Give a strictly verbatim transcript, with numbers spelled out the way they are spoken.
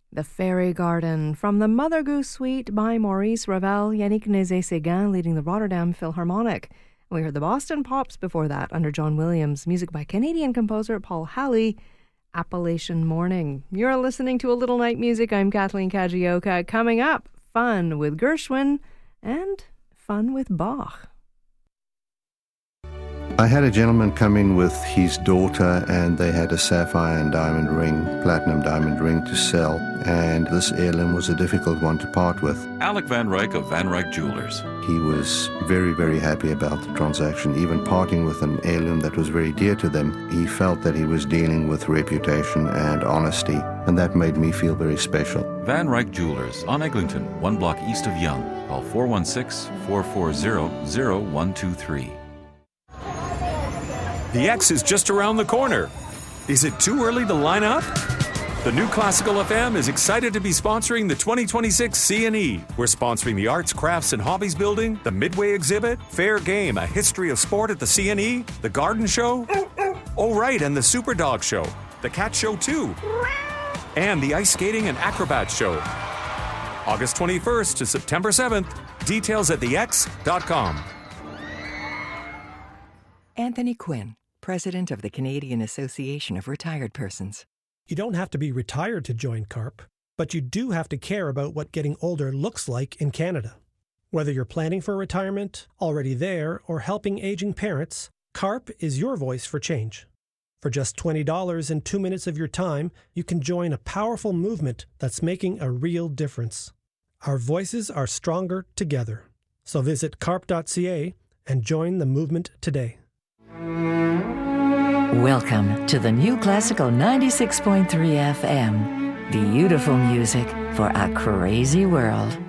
The Fairy Garden from the Mother Goose Suite by Maurice Ravel, Yannick Nézet-Séguin leading the Rotterdam Philharmonic. We heard the Boston Pops before that under John Williams, music by Canadian composer Paul Halley, Appalachian Morning. You're listening to A Little Night Music. I'm Kathleen Kajioka. Coming up, fun with Gershwin and fun with Bach. I had a gentleman come in with his daughter and they had a sapphire and diamond ring, platinum diamond ring to sell, and this heirloom was a difficult one to part with. Alec Van Ryk of Van Ryk Jewelers. He was very, very happy about the transaction, even parting with an heirloom that was very dear to them. He felt that he was dealing with reputation and honesty, and that made me feel very special. Van Ryk Jewelers on Eglinton, one block east of Yonge. Call four one six, four four zero, zero one two three. The X is just around the corner. Is it too early to line up? The New Classical F M is excited to be sponsoring the twenty twenty-six C N E. We're sponsoring the Arts, Crafts, and Hobbies Building, the Midway Exhibit, Fair Game, a history of sport at the C N E, the Garden Show, oh right, and the Super Dog Show, the Cat Show too, and the Ice Skating and Acrobat Show. August twenty-first to September seventh. Details at the x dot com. Anthony Quinn, President of the Canadian Association of Retired Persons. You don't have to be retired to join CARP, but you do have to care about what getting older looks like in Canada. Whether you're planning for retirement, already there, or helping aging parents, CARP is your voice for change. For just twenty dollars and two minutes of your time, you can join a powerful movement that's making a real difference. Our voices are stronger together. So visit carp dot c a and join the movement today. Welcome to the New Classical ninety-six point three F M. Beautiful music for a crazy world.